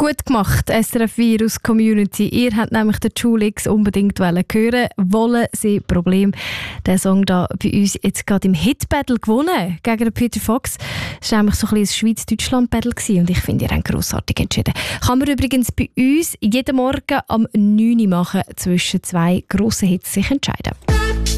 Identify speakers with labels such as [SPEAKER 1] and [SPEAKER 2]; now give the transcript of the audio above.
[SPEAKER 1] Gut gemacht, SRF Virus Community. Ihr habt nämlich den Schulix unbedingt hören. Wollen Sie Problem? Der Song da bei uns jetzt gerade im Hit-Battle gewonnen gegen den Peter Fox. Das war nämlich so ein Schweiz-Deutschland-Battle und ich finde, ihr habt grossartig entschieden. Kann man übrigens bei uns jeden Morgen am 9 Uhr machen, zwischen zwei grossen Hits sich entscheiden.